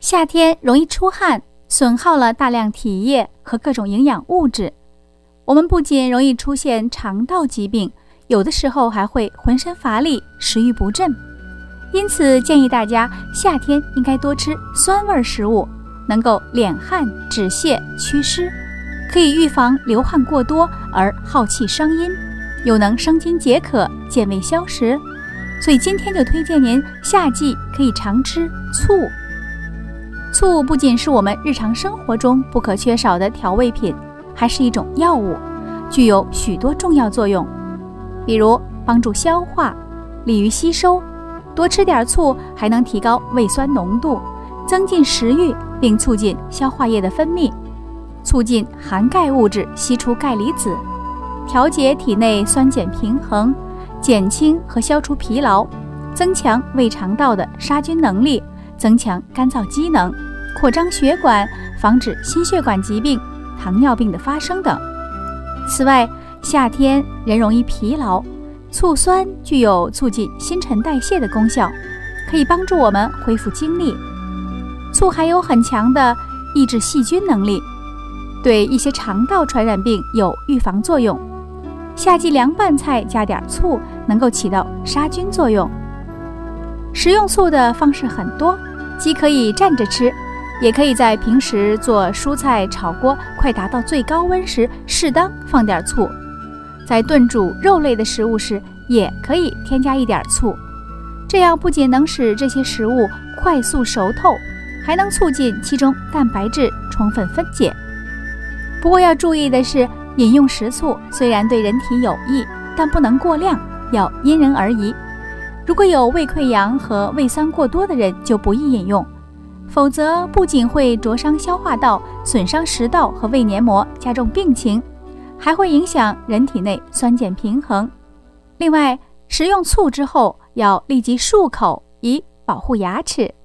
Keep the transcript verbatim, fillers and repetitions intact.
夏天容易出汗，损耗了大量体液和各种营养物质。我们不仅容易出现肠道疾病，有的时候还会浑身乏力、食欲不振。因此建议大家夏天应该多吃酸味食物，能够敛汗止泻祛湿，可以预防流汗过多而耗气伤阴，又能生津解渴、健胃消食。所以今天就推荐您夏季可以常吃醋。醋不仅是我们日常生活中不可缺少的调味品，还是一种药物，具有许多重要作用，比如帮助消化、利于吸收。多吃点醋还能提高胃酸浓度，增进食欲，并促进消化液的分泌，促进含钙物质析出钙离子，调节体内酸碱平衡，减轻和消除疲劳，增强胃肠道的杀菌能力，增强干燥机能，扩张血管，防止心血管疾病、糖尿病的发生等。此外，夏天人容易疲劳，醋酸具有促进新陈代谢的功效，可以帮助我们恢复精力。醋还有很强的抑制细菌能力，对一些肠道传染病有预防作用。夏季凉拌菜加点醋，能够起到杀菌作用。食用醋的方式很多，既可以蘸着吃，也可以在平时做蔬菜炒锅快达到最高温时适当放点醋，在炖煮肉类的食物时也可以添加一点醋，这样不仅能使这些食物快速熟透，还能促进其中蛋白质充分分解。不过要注意的是，饮用食醋虽然对人体有益，但不能过量，要因人而异。如果有胃溃疡和胃酸过多的人就不宜饮用，否则不仅会灼伤消化道、损伤食道和胃黏膜，加重病情，还会影响人体内酸碱平衡。另外，食用醋之后要立即漱口，以保护牙齿。